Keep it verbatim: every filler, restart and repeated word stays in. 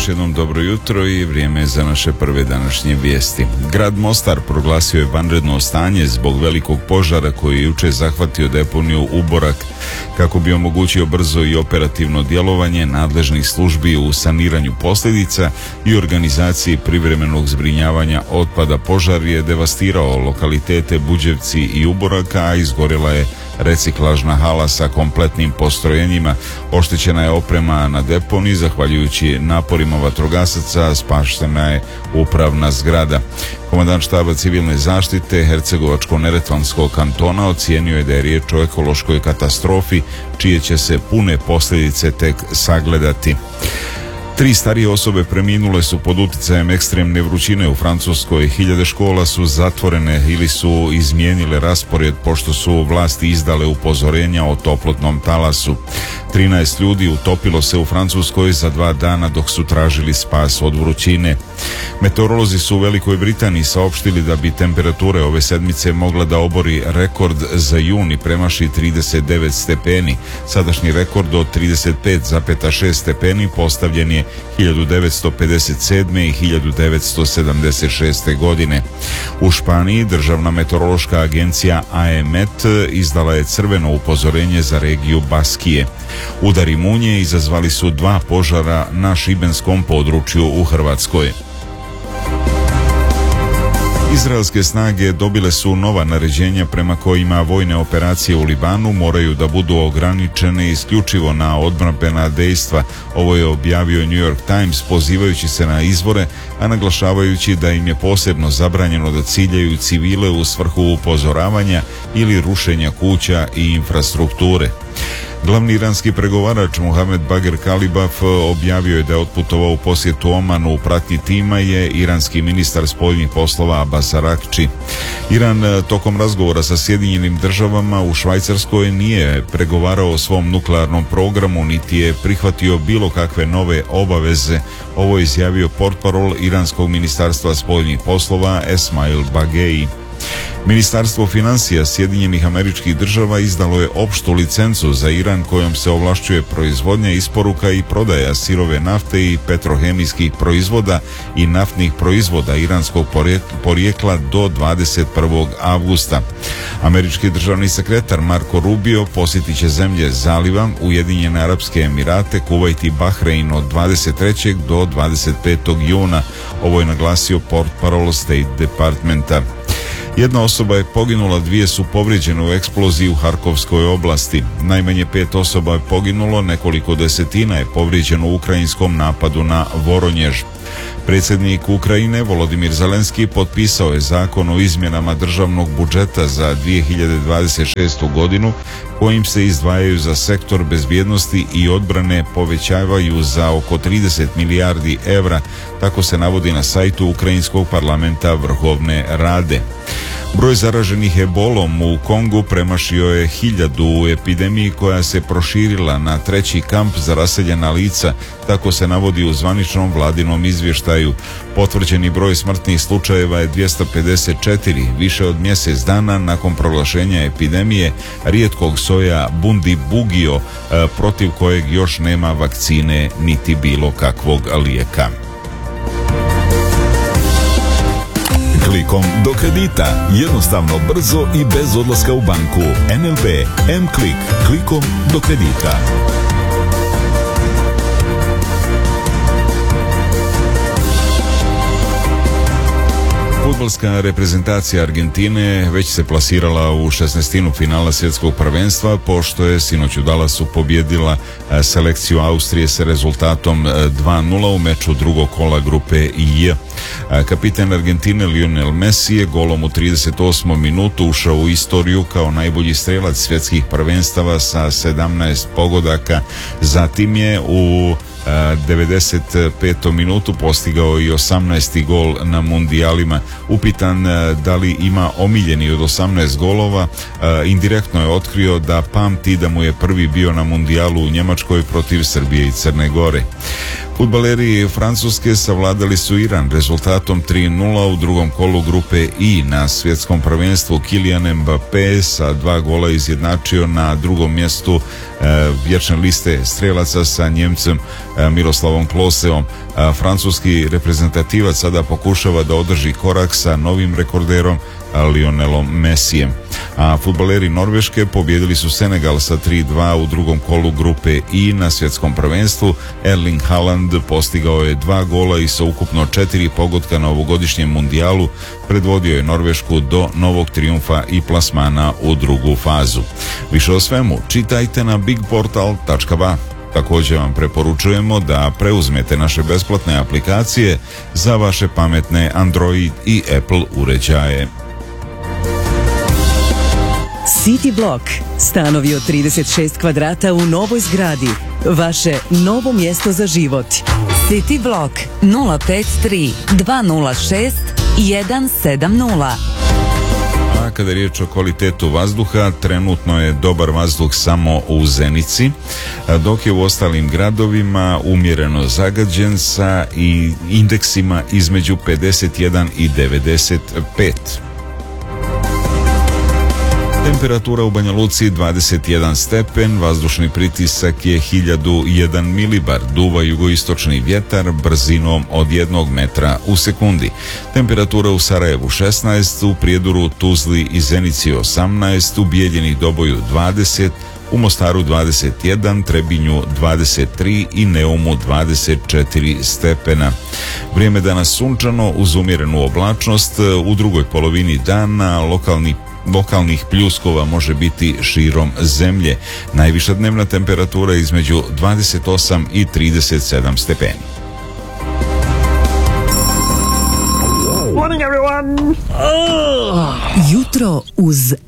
još jednom dobro jutro i vrijeme je za naše prve današnje vijesti. Grad Mostar proglasio je vanredno stanje zbog velikog požara koji je jučer zahvatio deponiju Uborak kako bi omogućio brzo i operativno djelovanje nadležnih službi u saniranju posljedica i organizaciji privremenog zbrinjavanja otpada. Požar je devastirao lokalitete Buđevci i Uboraka, a izgorjela je reciklažna hala sa kompletnim postrojenjima. Oštećena je oprema na deponiji, zahvaljujući naporima vatrogasaca spašena je upravna zgrada. Komandant štaba civilne zaštite Hercegovačko-neretvanskog kantona ocijenio je da je riječ o ekološkoj katastrofi čije će se pune posljedice tek sagledati. Tri starije osobe preminule su pod utjecajem ekstremne vrućine u Francuskoj. Hiljade škola su zatvorene ili su izmijenile raspored pošto su vlasti izdale upozorenja o toplotnom talasu. trinaest ljudi utopilo se u Francuskoj za dva dana dok su tražili spas od vrućine. Meteorolozi su u Velikoj Britaniji saopštili da bi temperature ove sedmice mogla da obori rekord za juni premaši trideset devet stepeni. Sadašnji rekord od trideset pet zarez šest stepeni postavljen je hiljadu devetsto pedeset sedme. i hiljadu devetsto sedamdeset šeste. godine. U Španiji državna meteorološka agencija AEMET izdala je crveno upozorenje za regiju Baskije. Udari munje izazvali su dva požara na šibenskom području u Hrvatskoj. Izraelske snage dobile su nova naređenja prema kojima vojne operacije u Libanu moraju da budu ograničene isključivo na odbrambena dejstva. Ovo je objavio New York Times pozivajući se na izvore, a naglašavajući da im je posebno zabranjeno da ciljaju civile u svrhu upozoravanja ili rušenja kuća i infrastrukture. Glavni iranski pregovarač Mohamed Bagher Kalibaf objavio je da je otputovao u posjetu Omanu. U pratnji tima je iranski ministar spoljnih poslova Abbas Araghči. Iran tokom razgovora sa Sjedinjenim državama u Švajcarskoj nije pregovarao o svom nuklearnom programu niti je prihvatio bilo kakve nove obaveze. Ovo je izjavio portparol iranskog ministarstva spoljnih poslova Esmail Bagei. Ministarstvo financija Sjedinjenih Američkih Država izdalo je opštu licencu za Iran kojom se ovlašćuje proizvodnja, isporuka i prodaja sirove nafte i petrohemijskih proizvoda i naftnih proizvoda iranskog porijekla do dvadeset prvog avgusta. Američki državni sekretar Marco Rubio posjetit će zemlje Zaliva, Ujedinjene Arapske Emirate, Kuvajt i Bahrein od dvadeset trećeg do dvadeset petog juna. Ovo je naglasio portparol State Departmenta. Jedna osoba je poginula, dvije su povrijeđene u eksploziji u Harkovskoj oblasti. Najmanje pet osoba je poginulo, nekoliko desetina je povrijeđeno u ukrajinskom napadu na Voronjež. Predsjednik Ukrajine Volodimir Zelenski potpisao je zakon o izmjenama državnog budžeta za dvije hiljade dvadeset šestu. godinu kojim se izdvajaju za sektor bezbjednosti i odbrane povećavaju za oko trideset milijardi evra, tako se navodi na sajtu Ukrajinskog parlamenta Vrhovne Rade. Broj zaraženih ebolom u Kongu premašio je hiljadu u epidemiji koja se proširila na treći kamp za raseljena lica, tako se navodi u zvaničnom vladinom izvještaju. Potvrđeni broj smrtnih slučajeva je dvjesto pedeset četiri, više od mjesec dana nakon proglašenja epidemije rijetkog soja Bundibugyo, protiv kojeg još nema vakcine niti bilo kakvog lijeka. Klikom do kredita. Jednostavno, brzo i bez odlaska u banku. N L B M-Klik. Klikom do kredita. Fudbalska reprezentacija Argentine već se plasirala u šesnaestinu finala svjetskog prvenstva pošto je sinoć u Dallasu pobjedila selekciju Austrije sa rezultatom dva nula u meču drugog kola grupe J. Kapitan Argentine Lionel Messi je golom u trideset osmom minutu ušao u istoriju kao najbolji strelac svjetskih prvenstava sa sedamnaest pogodaka. Zatim je u devedeset petom minutu postigao i osamnaesti gol na mundijalima. Upitan da li ima omiljeni od osamnaest golova, indirektno je otkrio da pamti da mu je prvi bio na mundijalu u Njemačkoj protiv Srbije i Crne Gore. Fudbaleri Francuske savladali su Iran rezultatom tri nula u drugom kolu grupe I na svjetskom prvenstvu. Kylian Mbappé sa dva gola izjednačio na drugom mjestu e, vječne liste strelaca sa Njemcem e, Miroslavom Kloseom. E, francuski reprezentativac sada pokušava da održi korak sa novim rekorderom Lionelom Messijem. A fudbaleri Norveške pobjedili su Senegal sa tri dva u drugom kolu grupe I na svjetskom prvenstvu. Erling Haaland postigao je dva gola i sa ukupno četiri pogotka na ovogodišnjem mundijalu predvodio je Norvešku do novog trijumfa i plasmana u drugu fazu. Više o svemu čitajte na big portal tačka ba. Također vam preporučujemo da preuzmete naše besplatne aplikacije za vaše pametne Android i Apple uređaje. City Block. Stanovi od trideset šest kvadrata u novoj zgradi. Vaše novo mjesto za život. City Block nula pet tri dva nula šest jedan sedam nula. A kada je riječ o kvalitetu vazduha, trenutno je dobar vazduh samo u Zenici, dok je u ostalim gradovima umjereno zagađen sa i indeksima između pedeset jedan i devedeset pet. Temperatura u Banja Luci dvadeset jedan stepen, vazdušni pritisak je hiljadu jedan milibar, duva jugoistočni vjetar brzinom od jednog metra u sekundi. Temperatura u Sarajevu šesnaest, u Prijedoru, Tuzli i Zenici osamnaest, u Bijeljini Doboju dvadeset, u Mostaru dvadeset jedan, Trebinju dvadeset tri i Neumu dvadeset četiri stepena. Vrijeme danas sunčano uz umjerenu oblačnost, u drugoj polovini dana lokalni Lokalnih pljuskova može biti širom zemlje. Najviša dnevna temperatura između dvadeset osam i trideset sedam stepeni. Jutro uz